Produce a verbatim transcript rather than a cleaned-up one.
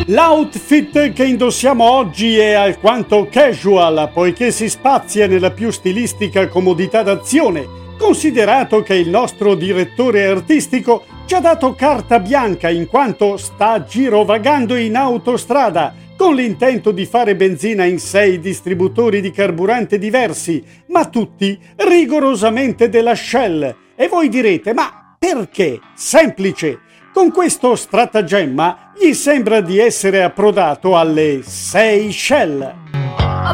L'outfit che indossiamo oggi è alquanto casual, poiché si spazia nella più stilistica comodità d'azione, considerato che il nostro direttore artistico ci ha dato carta bianca in quanto sta girovagando in autostrada con l'intento di fare benzina in sei distributori di carburante diversi, ma tutti rigorosamente della Shell. E voi direte, ma perché? Semplice! Con questo stratagemma gli sembra di essere approdato alle sei Shell.